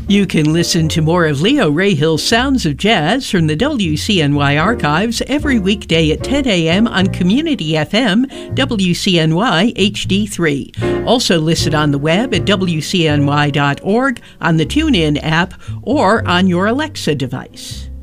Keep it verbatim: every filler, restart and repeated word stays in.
You can listen to more of Leo Rahill's Sounds of Jazz from the W C N Y archives every weekday at ten a.m. on Community F M, W C N Y H D three. Also listen on the web at W C N Y dot org, on the TuneIn app, or on your Alexa device.